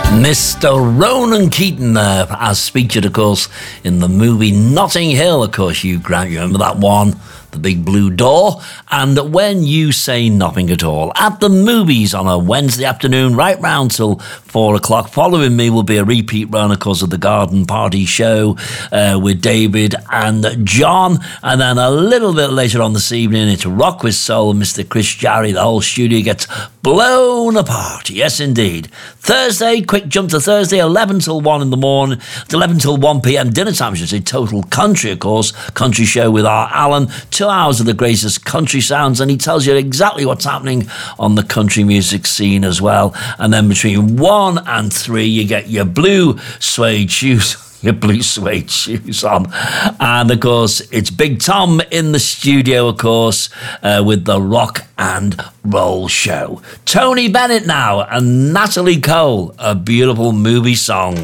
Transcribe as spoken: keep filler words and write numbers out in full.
Mister Ronan Keating there, as featured, of course, in the movie Notting Hill. Of course, you, Grant, you remember that one? The Big Blue Door, and When You Say Nothing at All. At the movies on a Wednesday afternoon, right round till four o'clock. Following me will be a repeat run, of course, of the Garden Party show uh, with David and John. And then a little bit later on this evening, it's Rock with Soul, Mister Chris Jarry. The whole studio gets blown apart. Yes, indeed. Thursday, quick jump to Thursday, eleven till one in the morning, eleven till one p.m. dinner time, I should say. Total Country, of course. Country show with our Alan. Two hours of the greatest country sounds, and he tells you exactly what's happening on the country music scene as well. And then between one and three, you get your blue suede shoes. Your blue suede shoes on. And, of course, it's Big Tom in the studio, of course, uh, with the Rock and Roll Show. Tony Bennett now and Natalie Cole, a beautiful movie song.